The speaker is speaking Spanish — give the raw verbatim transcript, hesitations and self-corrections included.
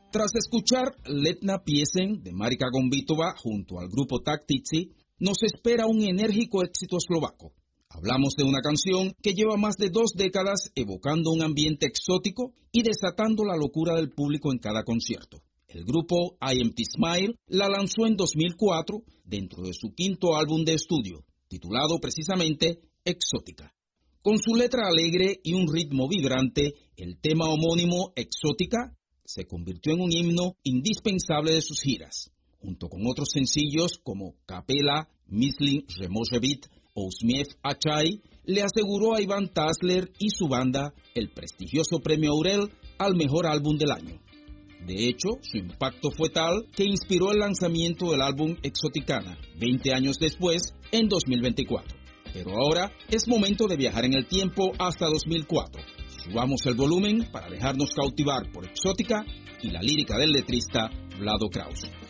Tras escuchar Letna Piesen de Marika Gombitova junto al grupo Taktici, nos espera un enérgico éxito eslovaco. Hablamos de una canción que lleva más de dos décadas evocando un ambiente exótico y desatando la locura del público en cada concierto. El grupo I Empty Smile la lanzó en dos mil cuatro dentro de su quinto álbum de estudio, titulado precisamente Exótica. Con su letra alegre y un ritmo vibrante, el tema homónimo Exótica se convirtió en un himno indispensable de sus giras, junto con otros sencillos como Kapela, Myslím Remoževit o Usmiev Achai, le aseguró a Iván Tasler y su banda el prestigioso premio Aurel al mejor álbum del año. De hecho, su impacto fue tal que inspiró el lanzamiento del álbum Exoticana, veinte años después, en dos mil veinticuatro. Pero ahora es momento de viajar en el tiempo hasta dos mil cuatro. Subamos el volumen para dejarnos cautivar por Exótica y la lírica del letrista Vlado Kraus.